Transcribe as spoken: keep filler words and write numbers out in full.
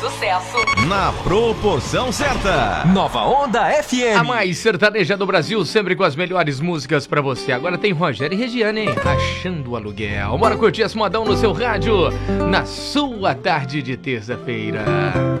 sucesso na proporção certa. Nova Onda F M. A mais sertaneja do Brasil, sempre com as melhores músicas pra você. Agora tem Rogério e Regiane, hein? Achando o Aluguel. Bora curtir esse modão no seu rádio, na sua tarde de terça-feira.